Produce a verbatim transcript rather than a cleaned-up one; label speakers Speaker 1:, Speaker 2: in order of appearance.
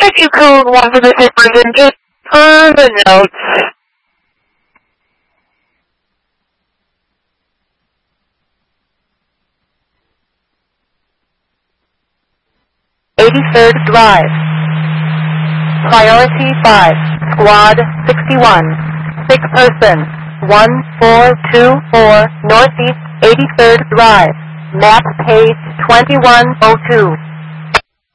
Speaker 1: if you could one for the papers and just turn the notes.
Speaker 2: eighty-third Drive. Priority five, Squad sixty-one. Sick person, one four two four, Northeast eighty-third Drive. Map page twenty-one oh two.